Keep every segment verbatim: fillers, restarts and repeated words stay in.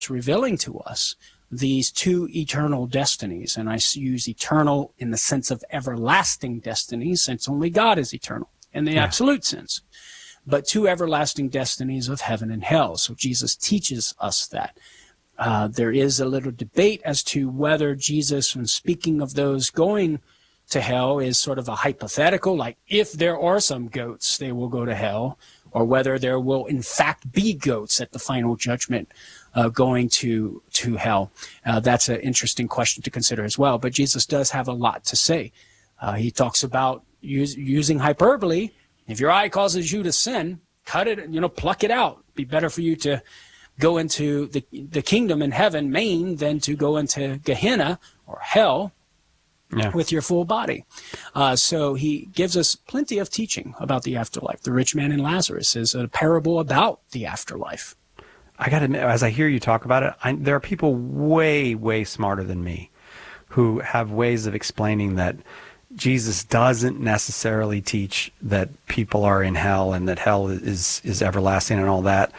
revealing to us these two eternal destinies. And I use eternal in the sense of everlasting destinies, since only God is eternal in the yeah. absolute sense. But two everlasting destinies of heaven and hell. So Jesus teaches us that. Uh, there is a little debate as to whether Jesus, when speaking of those going to hell, is sort of a hypothetical, like if there are some goats, they will go to hell, or whether there will in fact be goats at the final judgment uh, going to to hell. Uh, that's an interesting question to consider as well. But Jesus does have a lot to say. Uh, he talks about use, using hyperbole. If your eye causes you to sin, cut it, you know, pluck it out. It'd be better for you to go into the the kingdom in heaven, Maine, than to go into Gehenna or hell yeah. with your full body. Uh, so he gives us plenty of teaching about the afterlife. The rich man and Lazarus is a parable about the afterlife. I got to admit, as I hear you talk about it, I, there are people way, way smarter than me who have ways of explaining that Jesus doesn't necessarily teach that people are in hell and that hell is is everlasting and all that.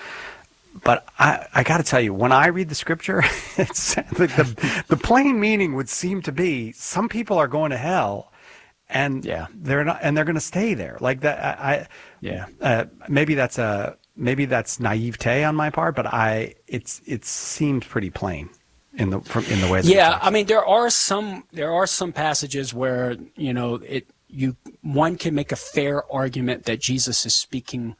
But I, I got to tell you, when I read the scripture, it's the, the the plain meaning would seem to be some people are going to hell, and yeah. they're not, and they're going to stay there. Like that, I, I yeah. Uh, maybe that's a maybe that's naivete on my part, but I it's it seems pretty plain in the from in the way. That yeah, I mean, there are some there are some passages where you know it you one can make a fair argument that Jesus is speaking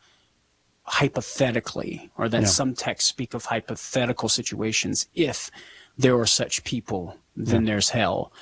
hypothetically, or that yeah. some texts speak of hypothetical situations. If there are such people, then yeah. there's hell.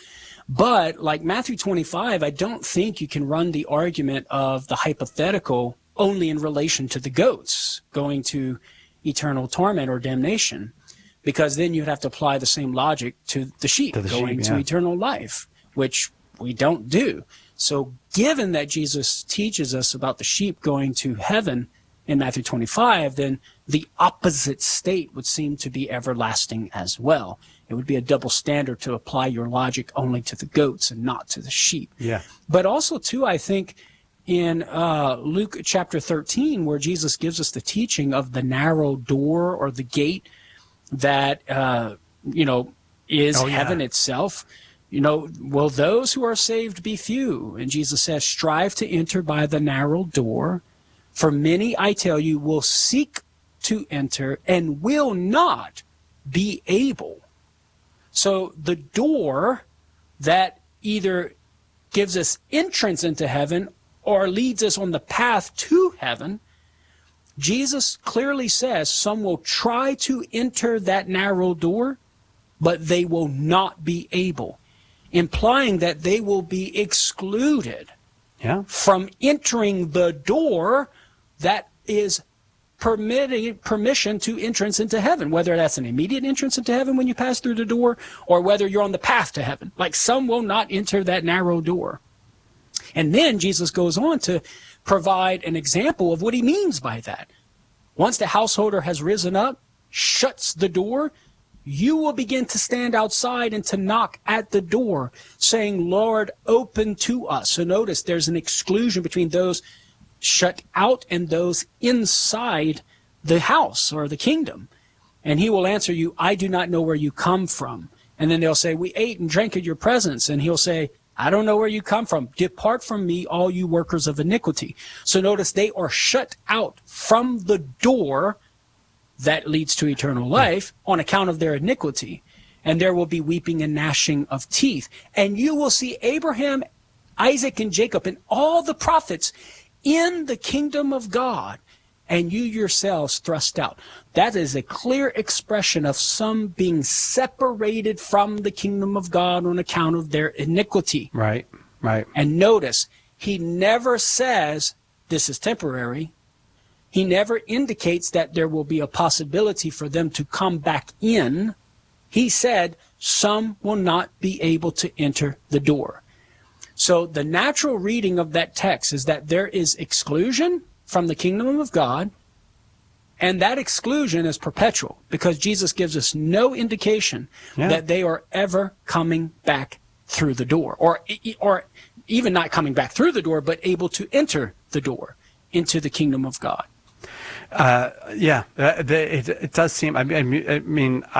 But like Matthew twenty-five, I don't think you can run the argument of the hypothetical only in relation to the goats going to eternal torment or damnation, because then you'd have to apply the same logic to the sheep to the going sheep, yeah. to eternal life, which we don't do. So given that Jesus teaches us about the sheep going to heaven in Matthew twenty-five, then the opposite state would seem to be everlasting as well. It would be a double standard to apply your logic only to the goats and not to the sheep. Yeah. But also, too, I think in uh, Luke chapter thirteen, where Jesus gives us the teaching of the narrow door or the gate that, uh, you know, is oh, heaven yeah. itself, you know, will those who are saved be few? And Jesus says, strive to enter by the narrow door. For many, I tell you, will seek to enter and will not be able. So the door that either gives us entrance into heaven or leads us on the path to heaven, Jesus clearly says some will try to enter that narrow door, but they will not be able, implying that they will be excluded yeah. from entering the door that is permitting permission to entrance into heaven, whether that's an immediate entrance into heaven when you pass through the door, or whether you're on the path to heaven. Like some will not enter that narrow door. And then Jesus goes on to provide an example of what he means by that. Once the householder has risen up, shuts the door, you will begin to stand outside and to knock at the door, saying, Lord, open to us. So notice there's an exclusion between those shut out and those inside the house or the kingdom. And he will answer you, I do not know where you come from. And then they'll say, we ate and drank at your presence. And he'll say, I don't know where you come from. Depart from me, all you workers of iniquity. So notice they are shut out from the door that leads to eternal life on account of their iniquity. And there will be weeping and gnashing of teeth. And you will see Abraham, Isaac, and Jacob, and all the prophets in the kingdom of God, and you yourselves thrust out. That is a clear expression of some being separated from the kingdom of God on account of their iniquity. Right, right. And notice, he never says this is temporary. He never indicates that there will be a possibility for them to come back in. He said some will not be able to enter the door. So the natural reading of that text is that there is exclusion from the kingdom of God, and that exclusion is perpetual because Jesus gives us no indication yeah. that they are ever coming back through the door, or or even not coming back through the door, but able to enter the door into the kingdom of God. Uh, yeah, uh, the, it, it does seem. I mean, I mean,